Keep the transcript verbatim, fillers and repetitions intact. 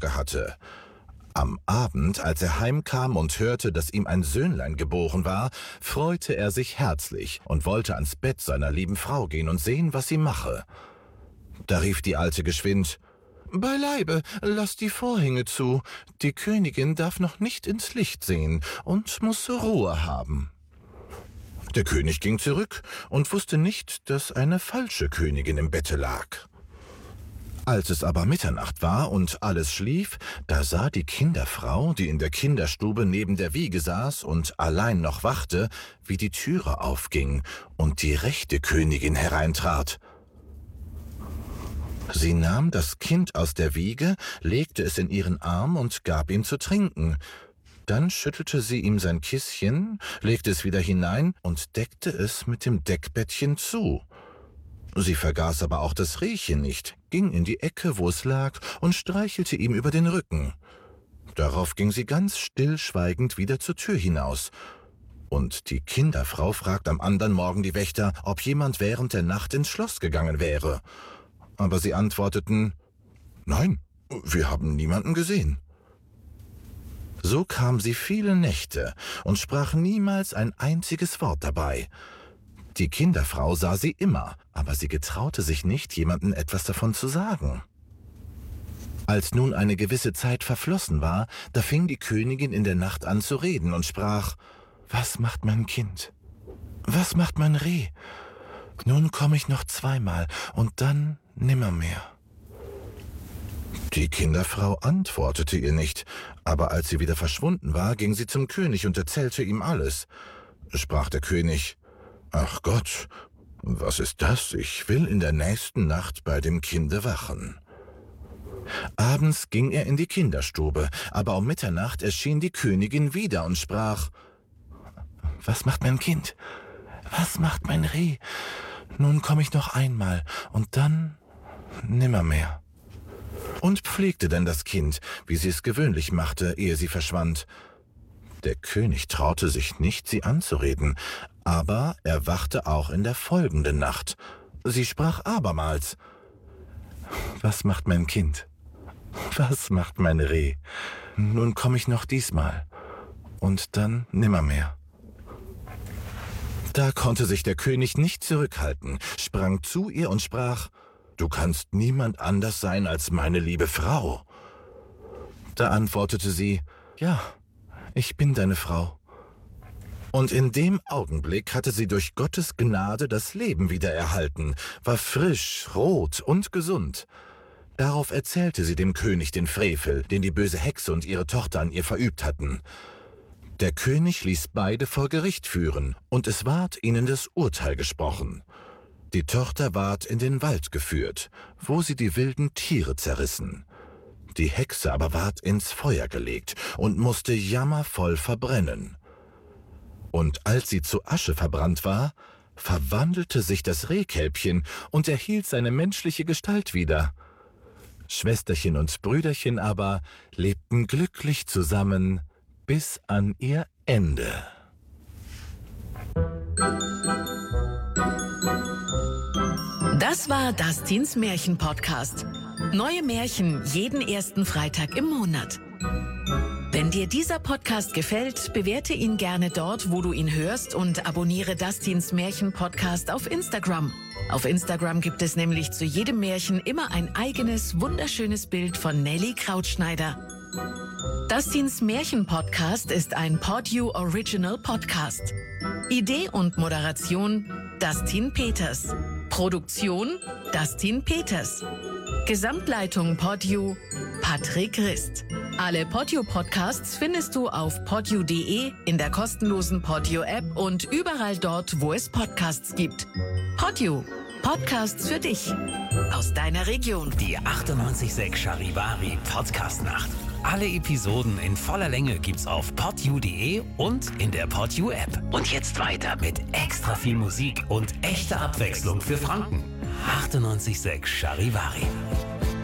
Sorge hatte. Am Abend, als er heimkam und hörte, dass ihm ein Söhnlein geboren war, freute er sich herzlich und wollte ans Bett seiner lieben Frau gehen und sehen, was sie mache. Da rief die Alte geschwind: »Beileibe, lass die Vorhänge zu, die Königin darf noch nicht ins Licht sehen und muss Ruhe haben.« Der König ging zurück und wusste nicht, dass eine falsche Königin im Bette lag. Als es aber Mitternacht war und alles schlief, da sah die Kinderfrau, die in der Kinderstube neben der Wiege saß und allein noch wachte, wie die Türe aufging und die rechte Königin hereintrat. Sie nahm das Kind aus der Wiege, legte es in ihren Arm und gab ihm zu trinken. Dann schüttelte sie ihm sein Kissen, legte es wieder hinein und deckte es mit dem Deckbettchen zu. Sie vergaß aber auch das Rehchen nicht, ging in die Ecke, wo es lag, und streichelte ihm über den Rücken. Darauf ging sie ganz stillschweigend wieder zur Tür hinaus. Und die Kinderfrau fragt am andern Morgen die Wächter, ob jemand während der Nacht ins Schloss gegangen wäre. Aber sie antworteten: »Nein, wir haben niemanden gesehen.« So kam sie viele Nächte und sprach niemals ein einziges Wort dabei. Die Kinderfrau sah sie immer, aber sie getraute sich nicht, jemandem etwas davon zu sagen. Als nun eine gewisse Zeit verflossen war, da fing die Königin in der Nacht an zu reden und sprach: »Was macht mein Kind? Was macht mein Reh? Nun komme ich noch zweimal und dann nimmermehr.« Die Kinderfrau antwortete ihr nicht, aber als sie wieder verschwunden war, ging sie zum König und erzählte ihm alles. Sprach der König: »Ach Gott, was ist das? Ich will in der nächsten Nacht bei dem Kinde wachen.« Abends ging er in die Kinderstube, aber um Mitternacht erschien die Königin wieder und sprach: »Was macht mein Kind? Was macht mein Reh? Nun komme ich noch einmal und dann nimmermehr.« Und pflegte denn das Kind, wie sie es gewöhnlich machte, ehe sie verschwand. Der König traute sich nicht, sie anzureden, aber er wachte auch in der folgenden Nacht. Sie sprach abermals: »Was macht mein Kind? Was macht mein Reh? Nun komme ich noch diesmal und dann nimmermehr.« Da konnte sich der König nicht zurückhalten, sprang zu ihr und sprach: »Du kannst niemand anders sein als meine liebe Frau.« Da antwortete sie: »Ja, ich bin deine Frau.« Und in dem Augenblick hatte sie durch Gottes Gnade das Leben wieder erhalten, war frisch, rot und gesund. Darauf erzählte sie dem König den Frevel, den die böse Hexe und ihre Tochter an ihr verübt hatten. Der König ließ beide vor Gericht führen, und es ward ihnen das Urteil gesprochen. Die Tochter ward in den Wald geführt, wo sie die wilden Tiere zerrissen. Die Hexe aber ward ins Feuer gelegt und musste jammervoll verbrennen. Und als sie zu Asche verbrannt war, verwandelte sich das Rehkälbchen und erhielt seine menschliche Gestalt wieder. Schwesterchen und Brüderchen aber lebten glücklich zusammen bis an ihr Ende. Das war Dustins Märchen-Podcast. Neue Märchen jeden ersten Freitag im Monat. Wenn dir dieser Podcast gefällt, bewerte ihn gerne dort, wo du ihn hörst, und abonniere Dustins Märchen-Podcast auf Instagram. Auf Instagram gibt es nämlich zu jedem Märchen immer ein eigenes, wunderschönes Bild von Nelly Krautschneider. Dustins Märchen-Podcast ist ein PodU Original Podcast. Idee und Moderation Dustin Peters. Produktion Dustin Peters. Gesamtleitung PodU Patrick Rist. Alle PodU-Podcasts findest du auf podu punkt de, in der kostenlosen PodU-App und überall dort, wo es Podcasts gibt. PodU. Podcasts für dich. Aus deiner Region. Die achtundneunzig Komma sechs Charivari Podcast-Nacht. Alle Episoden in voller Länge gibt's auf podu punkt de und in der PodU-App. Und jetzt weiter mit extra viel Musik und echter Abwechslung für Franken. achtundneunzig Komma sechs Charivari.